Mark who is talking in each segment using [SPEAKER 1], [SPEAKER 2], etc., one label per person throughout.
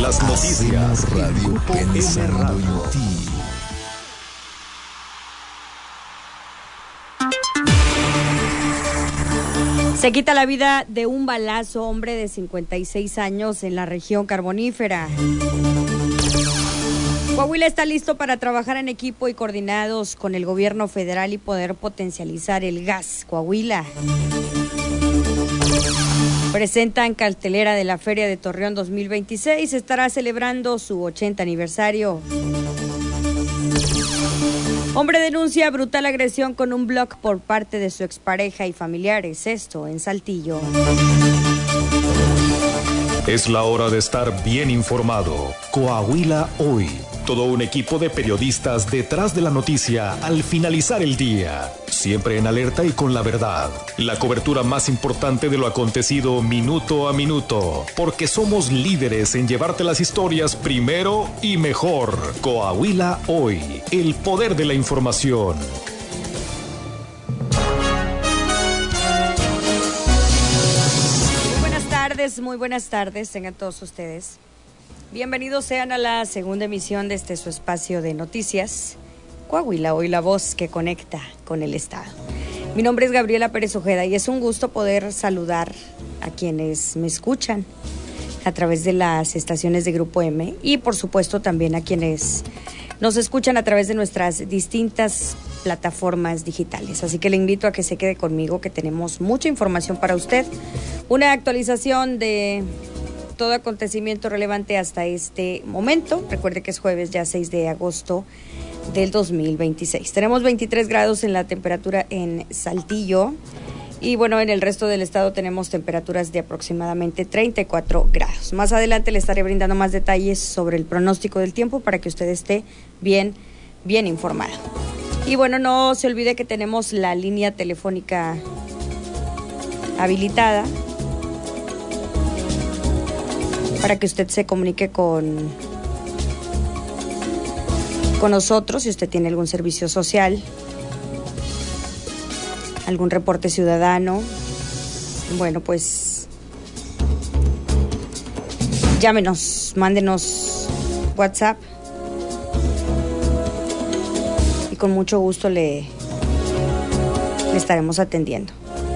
[SPEAKER 1] Las noticias.
[SPEAKER 2] Radio pensando en ti.
[SPEAKER 3] Se quita la vida de un balazo, hombre de 56 años en la región carbonífera. Coahuila está listo para trabajar en equipo y coordinados con el gobierno federal y poder potencializar el gas. Coahuila presenta en cartelera de la Feria de Torreón 2026, estará celebrando su 80 aniversario. Hombre denuncia brutal agresión con un blog por parte de su expareja y familiares, esto en Saltillo.
[SPEAKER 1] Es la hora de estar bien informado. Coahuila Hoy. Todo un equipo de periodistas detrás de la noticia al finalizar el día. Siempre en alerta y con la verdad. La cobertura más importante de lo acontecido minuto a minuto. Porque somos líderes en llevarte las historias primero y mejor. Coahuila Hoy. El poder de la información.
[SPEAKER 3] Muy buenas tardes, tengan todos ustedes. Bienvenidos sean a la segunda emisión de su espacio de noticias, Coahuila Hoy, la voz que conecta con el Estado. Mi nombre es Gabriela Pérez Ojeda y es un gusto poder saludar a quienes me escuchan a través de las estaciones de Grupo M y por supuesto también a quienes nos escuchan a través de nuestras distintas plataformas digitales. Así que le invito a que se quede conmigo, que tenemos mucha información para usted. Una actualización de todo acontecimiento relevante hasta este momento. Recuerde que es jueves ya 6 de agosto del 2026. Tenemos 23 grados en la temperatura en Saltillo. Y bueno, en el resto del estado tenemos temperaturas de aproximadamente 34 grados. Más adelante le estaré brindando más detalles sobre el pronóstico del tiempo para que usted esté bien informado. Y bueno, no se olvide que tenemos la línea telefónica habilitada para que usted se comunique con nosotros si usted tiene algún servicio social, algún reporte ciudadano. Bueno, pues llámenos, mándenos WhatsApp y con mucho gusto le estaremos atendiendo.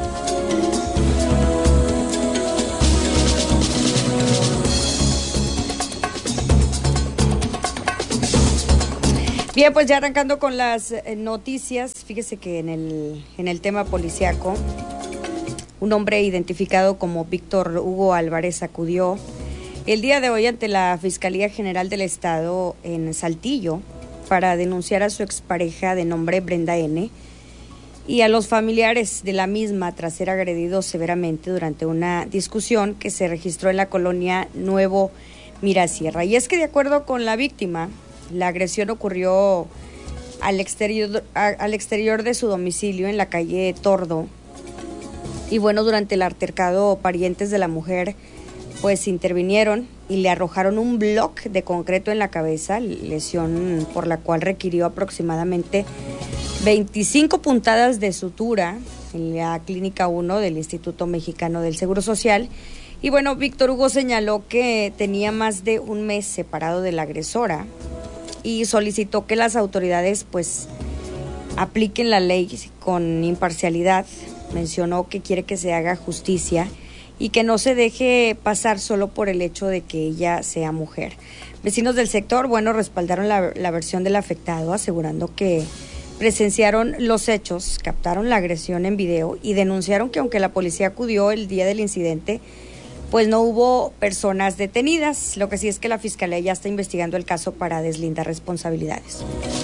[SPEAKER 3] Bien, pues ya arrancando con las noticias, fíjese que en el tema policíaco, un hombre identificado como Víctor Hugo Álvarez acudió el día de hoy ante la Fiscalía General del Estado en Saltillo para denunciar a su expareja de nombre Brenda N. y a los familiares de la misma tras ser agredidos severamente durante una discusión que se registró en la colonia Nuevo Mirasierra. Y es que de acuerdo con la víctima, la agresión ocurrió al exterior de su domicilio en la calle Tordo. Y bueno, durante el altercado, parientes de la mujer pues intervinieron y le arrojaron un bloque de concreto en la cabeza, lesión por la cual requirió aproximadamente 25 puntadas de sutura en la Clínica 1 del Instituto Mexicano del Seguro Social. Y bueno, Víctor Hugo señaló que tenía más de un mes separado de la agresora y solicitó que las autoridades pues apliquen la ley con imparcialidad. Mencionó que quiere que se haga justicia y que no se deje pasar solo por el hecho de que ella sea mujer. Vecinos del sector, bueno, respaldaron la versión del afectado, asegurando que presenciaron los hechos, captaron la agresión en video y denunciaron que aunque la policía acudió el día del incidente, pues no hubo personas detenidas. Lo que sí es que la Fiscalía ya está investigando el caso para deslindar responsabilidades.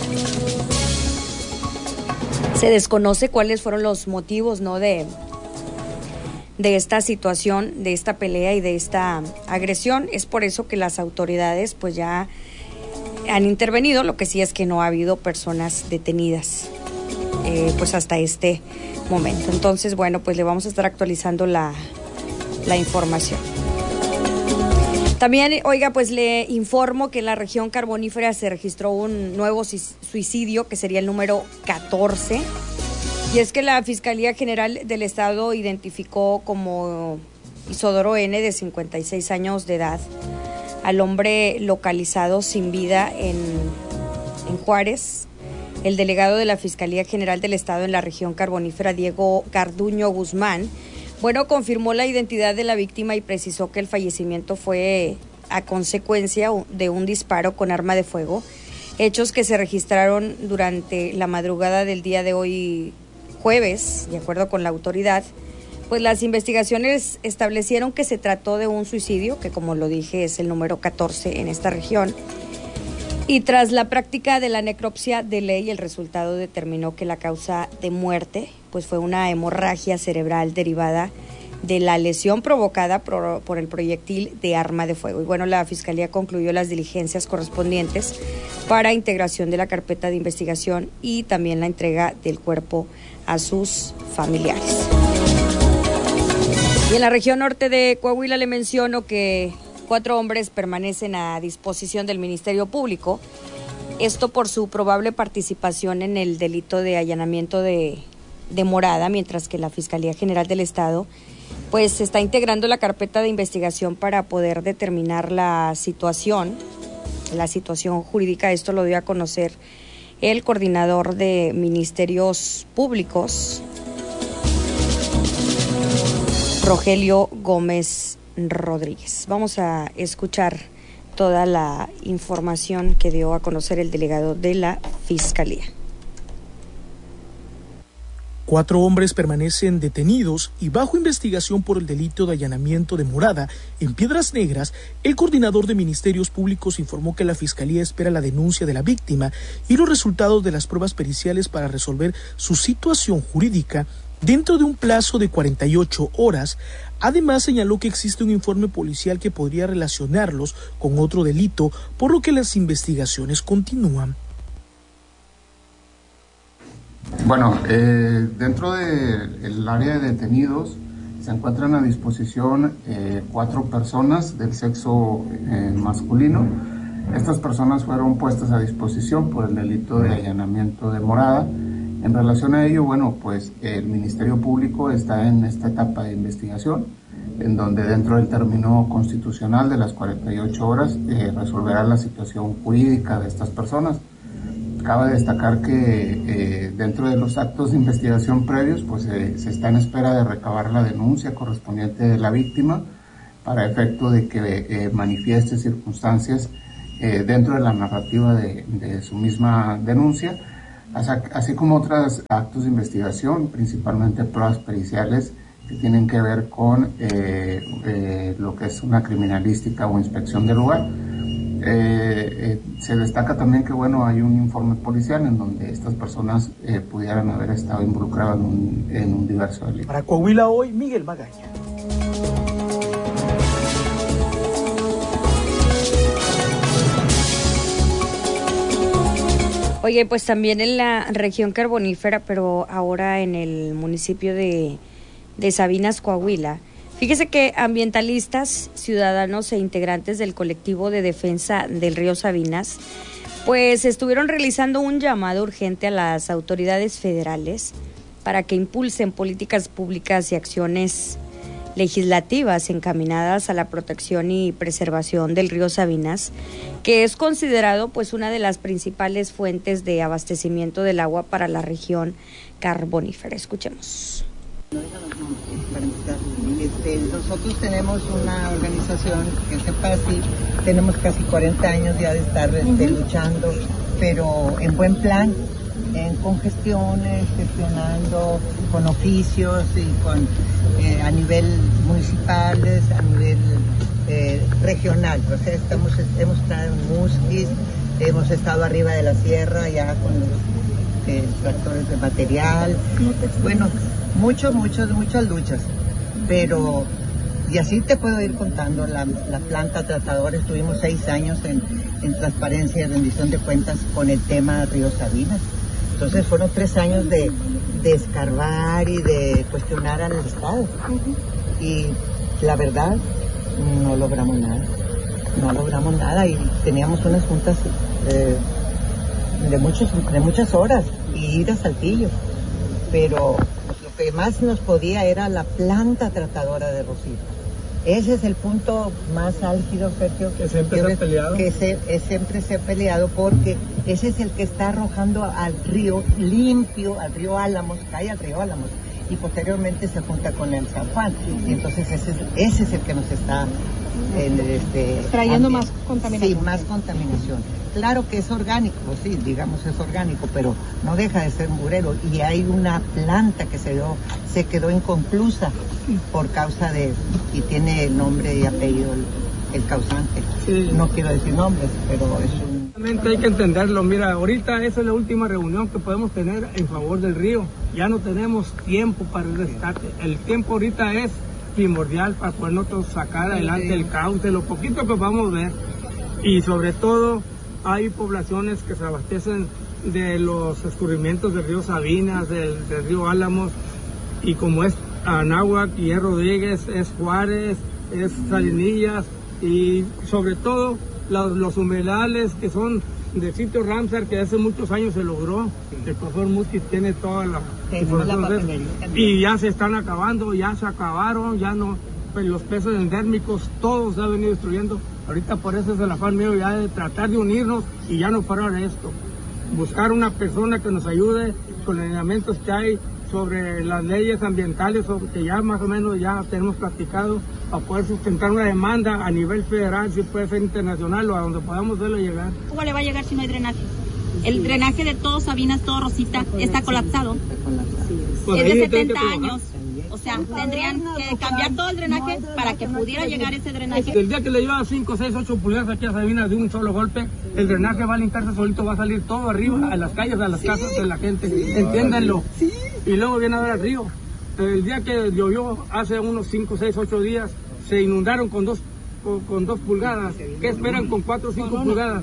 [SPEAKER 3] Se desconoce cuáles fueron los motivos, ¿no?, de esta situación, de esta pelea y de esta agresión. Es por eso que las autoridades pues ya han intervenido. Lo que sí es que no ha habido personas detenidas pues hasta este momento. Entonces, bueno, pues le vamos a estar actualizando la información. También, oiga, pues le informo que en la región carbonífera se registró un nuevo suicidio, que sería el número 14. Y es que la Fiscalía General del Estado identificó como Isodoro N., de 56 años de edad, al hombre localizado sin vida en Juárez. El delegado de la Fiscalía General del Estado en la región carbonífera, Diego Garduño Guzmán, confirmó la identidad de la víctima y precisó que el fallecimiento fue a consecuencia de un disparo con arma de fuego, hechos que se registraron durante la madrugada del día de hoy jueves. De acuerdo con la autoridad, pues las investigaciones establecieron que se trató de un suicidio, que como lo dije es el número 14 en esta región. Y tras la práctica de la necropsia de ley, el resultado determinó que la causa de muerte pues fue una hemorragia cerebral derivada de la lesión provocada por el proyectil de arma de fuego. Y bueno, la Fiscalía concluyó las diligencias correspondientes para integración de la carpeta de investigación y también la entrega del cuerpo a sus familiares. Y en la región norte de Coahuila le menciono que 4 hombres permanecen a disposición del Ministerio Público, esto por su probable participación en el delito de allanamiento de morada, mientras que la Fiscalía General del Estado pues está integrando la carpeta de investigación para poder determinar la situación jurídica. Esto lo dio a conocer el coordinador de Ministerios Públicos, Rogelio Gómez Rodríguez. Vamos a escuchar toda la información que dio a conocer el delegado de la Fiscalía.
[SPEAKER 4] 4 hombres permanecen detenidos y bajo investigación por el delito de allanamiento de morada en Piedras Negras. El coordinador de Ministerios Públicos informó que la Fiscalía espera la denuncia de la víctima y los resultados de las pruebas periciales para resolver su situación jurídica dentro de un plazo de 48 horas. Además, señaló que existe un informe policial que podría relacionarlos con otro delito, por lo que las investigaciones continúan.
[SPEAKER 5] Bueno, dentro del área de detenidos se encuentran a disposición 4 personas del sexo masculino. Estas personas fueron puestas a disposición por el delito de allanamiento de morada. En relación a ello, bueno, pues el Ministerio Público está en esta etapa de investigación, en donde dentro del término constitucional de las 48 horas resolverá la situación jurídica de estas personas. Cabe destacar que dentro de los actos de investigación previos, pues se está en espera de recabar la denuncia correspondiente de la víctima para efecto de que manifieste circunstancias dentro de la narrativa de su misma denuncia, así como otros actos de investigación, principalmente pruebas periciales que tienen que ver con lo que es una criminalística o inspección del lugar. Se destaca también que bueno, hay un informe policial en donde estas personas pudieran haber estado involucradas en un diverso delito.
[SPEAKER 4] Para Coahuila Hoy, Miguel Magaña.
[SPEAKER 3] Oye, pues también en la región carbonífera, pero ahora en el municipio de Sabinas, Coahuila. Fíjese que ambientalistas, ciudadanos e integrantes del colectivo de defensa del río Sabinas, pues estuvieron realizando un llamado urgente a las autoridades federales para que impulsen políticas públicas y acciones legislativas encaminadas a la protección y preservación del río Sabinas, que es considerado pues una de las principales fuentes de abastecimiento del agua para la región carbonífera. Escuchemos.
[SPEAKER 6] Nosotros tenemos una organización que es CEPASI, tenemos casi 40 años ya de estar luchando, pero en buen plan, con gestiones, gestionando con oficios y con a nivel municipales, a nivel regional. O sea, hemos estado en Musquis, hemos estado arriba de la sierra ya con los tractores de material, bueno, muchas luchas, pero y así te puedo ir contando. La planta tratadora, estuvimos 6 años en transparencia y rendición de cuentas con el tema Río Sabinas. Entonces fueron 3 años de escarbar y de cuestionar al Estado. Y la verdad, no logramos nada y teníamos unas juntas de muchas horas y ir a Saltillo, pero lo que más nos podía era la planta tratadora de Rosita. Ese es el punto más álgido, Sergio,
[SPEAKER 7] que siempre se ha peleado.
[SPEAKER 6] Siempre se ha peleado porque ese es el que está arrojando al río limpio, al río Álamos, cae al río Álamos, y posteriormente se junta con el San Juan. Y entonces ese es el que nos está
[SPEAKER 8] trayendo más contaminación.
[SPEAKER 6] Sí, más contaminación. Claro que es orgánico, sí, digamos es orgánico, pero no deja de ser murero. Y hay una planta que se quedó inconclusa por causa de, y tiene el nombre y apellido el causante. Sí. No quiero decir nombres, pero es un...
[SPEAKER 7] Realmente hay que entenderlo. Mira, ahorita esa es la última reunión que podemos tener en favor del río. Ya no tenemos tiempo para el rescate. El tiempo ahorita es primordial para poder nosotros sacar adelante el cauce, lo poquito que vamos a ver. Y sobre todo hay poblaciones que se abastecen de los escurrimientos del río Sabinas, del río Álamos, y como es Anáhuac y es Rodríguez, es Juárez, es Salinillas, y sobre todo los humedales que son del sitio Ramsar, que hace muchos años se logró. El profesor Musquiz tiene toda la información, y ya se están acabando, ya se acabaron, ya no, pues los peces endémicos, todos se han venido destruyendo. Ahorita por eso es el afán mío ya de tratar de unirnos y ya no parar esto. Buscar una persona que nos ayude con los lineamientos que hay sobre las leyes ambientales, que ya más o menos ya tenemos practicado, para poder sustentar una demanda a nivel federal, si puede ser internacional o a donde podamos verlo llegar.
[SPEAKER 8] ¿Cómo le va a llegar si no hay drenaje? El drenaje de todo Sabinas, todo Rosita, está colapsado. Es de 70 años. O sea, tendrían que cambiar todo el drenaje para que pudiera llegar ese drenaje.
[SPEAKER 7] El día que le lleva 5, 6, 8 pulgadas aquí a Sabinas de un solo golpe, el drenaje va a limpiarse solito, va a salir todo arriba, a las calles, a las casas de la gente. Entiéndanlo. Y luego viene a ver al río. El día que llovió, hace unos 5, 6, 8 días, se inundaron con 2 pulgadas. ¿Qué esperan con 4 o 5 pulgadas?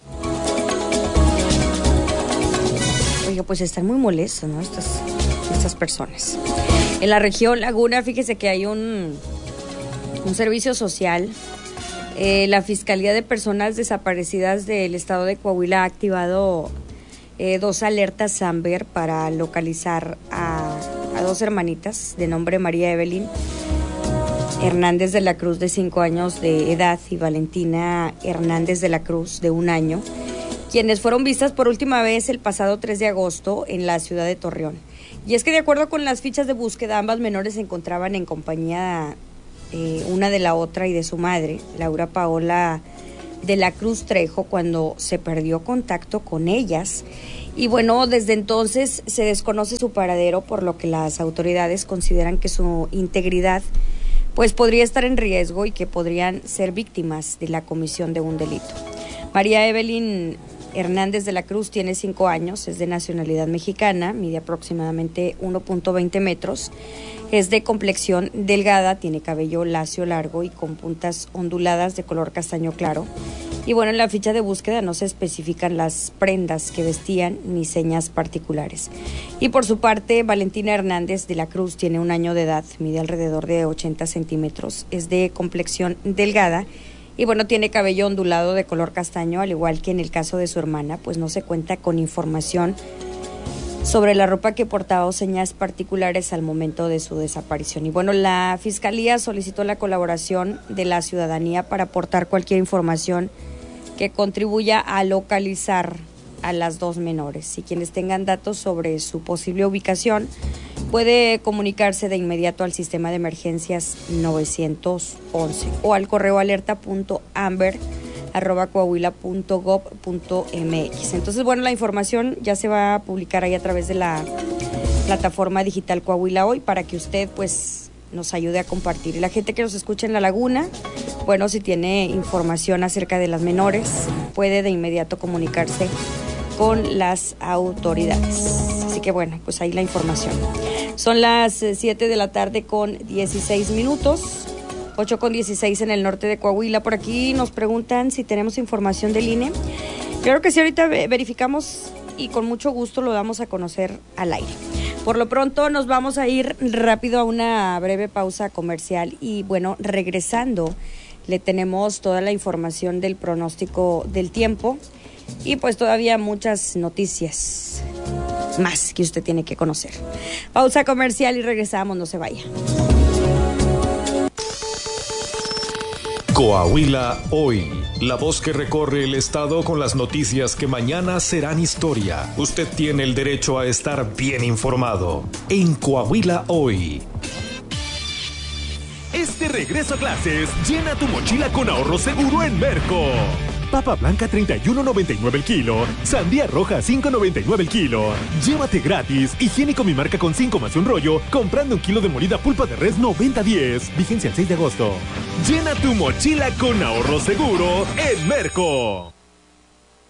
[SPEAKER 3] Oiga, pues están muy molestos, ¿no? Estas personas. En la región Laguna, fíjese que hay un servicio social. La Fiscalía de Personas Desaparecidas del Estado de Coahuila ha activado 2 alertas Amber para localizar a 2 hermanitas de nombre María Evelyn Hernández de la Cruz, de 5 años de edad, y Valentina Hernández de la Cruz, de 1 año, quienes fueron vistas por última vez el pasado 3 de agosto en la ciudad de Torreón. Y es que de acuerdo con las fichas de búsqueda, ambas menores se encontraban en compañía una de la otra y de su madre, Laura Paola de la Cruz Trejo, cuando se perdió contacto con ellas. Y bueno, desde entonces se desconoce su paradero, por lo que las autoridades consideran que su integridad pues podría estar en riesgo y que podrían ser víctimas de la comisión de un delito. María Evelyn Hernández de la Cruz tiene 5 años, es de nacionalidad mexicana, mide aproximadamente 1.20 metros, es de complexión delgada, tiene cabello lacio largo y con puntas onduladas de color castaño claro. Y bueno, en la ficha de búsqueda no se especifican las prendas que vestían ni señas particulares. Y por su parte, Valentina Hernández de la Cruz tiene 1 año de edad, mide alrededor de 80 centímetros, es de complexión delgada y bueno, tiene cabello ondulado de color castaño, al igual que en el caso de su hermana, pues no se cuenta con información sobre la ropa que portaba o señas particulares al momento de su desaparición. Y bueno, la Fiscalía solicitó la colaboración de la ciudadanía para aportar cualquier información que contribuya a localizar a las 2 menores. Y quienes tengan datos sobre su posible ubicación, puede comunicarse de inmediato al sistema de emergencias 911 o al correo alerta.amber@coahuila.gov.mx. Entonces, bueno, la información ya se va a publicar ahí a través de la plataforma digital Coahuila Hoy, para que usted pues nos ayude a compartir. Y la gente que nos escucha en La Laguna, bueno, si tiene información acerca de las menores, puede de inmediato comunicarse con las autoridades. Así que bueno, pues ahí la información. Son las 7 de la tarde con 16 minutos, 8:16 en el norte de Coahuila. Por aquí nos preguntan si tenemos información del INE. Claro que sí, ahorita verificamos y con mucho gusto lo damos a conocer al aire. Por lo pronto nos vamos a ir rápido a una breve pausa comercial y bueno, regresando le tenemos toda la información del pronóstico del tiempo y pues todavía muchas noticias más que usted tiene que conocer. Pausa comercial y regresamos, no se vaya.
[SPEAKER 1] Coahuila Hoy, la voz que recorre el estado con las noticias que mañana serán historia. Usted tiene el derecho a estar bien informado en Coahuila Hoy.
[SPEAKER 9] Este regreso a clases, llena tu mochila con ahorro seguro en Merco. Papa blanca 31.99 el kilo, sandía roja 5.99 el kilo. Llévate gratis higiénico mi marca con 5 más un rollo, comprando 1 kilo de molida pulpa de res 90-10. Vigencia el 6 de agosto. Llena tu mochila con ahorro seguro en Merco.